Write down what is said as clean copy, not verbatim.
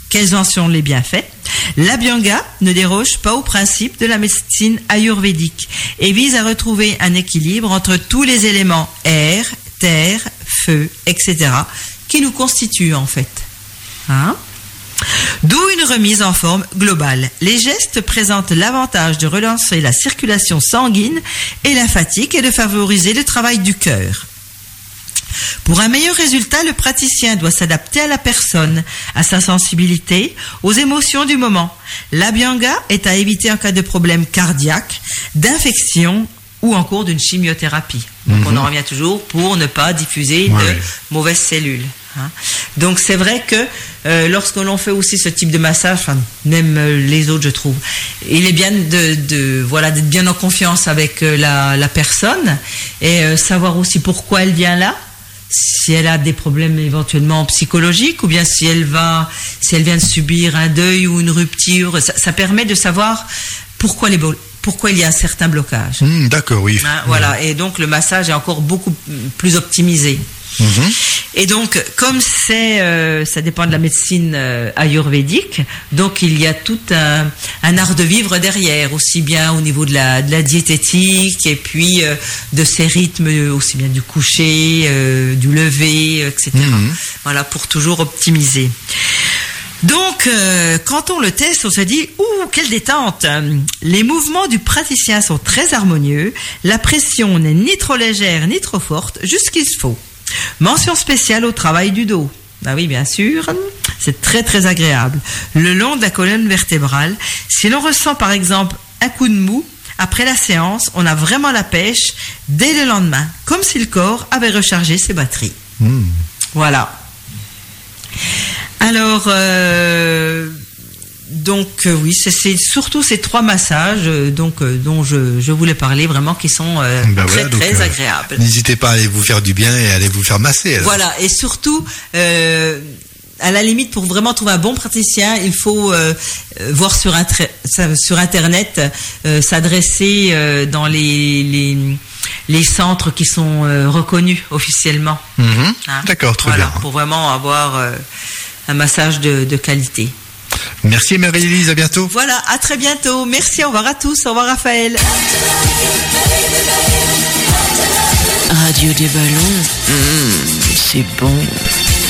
Quels en sont les bienfaits? L'Abhyanga ne déroge pas au principe de la médecine ayurvédique et vise à retrouver un équilibre entre tous les éléments air, terre, feu, etc. qui nous constituent en fait. D'où une remise en forme globale. Les gestes présentent l'avantage de relancer la circulation sanguine et lymphatique et de favoriser le travail du cœur. Pour un meilleur résultat, le praticien doit s'adapter à la personne, à sa sensibilité, aux émotions du moment. L'Abhyanga est à éviter en cas de problème cardiaque, d'infection ou en cours d'une chimiothérapie. Donc on en revient toujours pour ne pas diffuser de mauvaises cellules. Donc c'est vrai que lorsque l'on fait aussi ce type de massage, même les autres je trouve, il est bien d'être bien en confiance avec la personne et savoir aussi pourquoi elle vient là, si elle a des problèmes éventuellement psychologiques ou bien si elle vient de subir un deuil ou une rupture, ça permet de savoir pourquoi il y a un certain blocage. D'accord, oui. Voilà, et donc le massage est encore beaucoup plus optimisé. Et donc, comme ça dépend de la médecine ayurvédique, donc il y a tout un art de vivre derrière, aussi bien au niveau de la diététique et puis de ces rythmes, aussi bien du coucher, du lever, etc. Voilà, pour toujours optimiser. Donc, quand on le teste, on se dit « Ouh, quelle détente !» Les mouvements du praticien sont très harmonieux, la pression n'est ni trop légère ni trop forte, juste ce qu'il faut. Mention spéciale au travail du dos. Ah oui, bien sûr, c'est très très agréable. Le long de la colonne vertébrale, si l'on ressent par exemple un coup de mou, après la séance, on a vraiment la pêche dès le lendemain, comme si le corps avait rechargé ses batteries. Voilà. Alors, oui, c'est surtout ces 3 massages dont je voulais parler vraiment qui sont très agréables. N'hésitez pas à aller vous faire du bien et à aller vous faire masser. Alors. Voilà, et surtout, à la limite, pour vraiment trouver un bon praticien, il faut voir sur Internet, s'adresser dans les centres qui sont reconnus officiellement. D'accord, très bien. Pour vraiment avoir un massage de qualité. Merci Marie-Élise, à bientôt. Voilà, à très bientôt. Merci, au revoir à tous, au revoir Raphaël. Radio des ballons, c'est bon.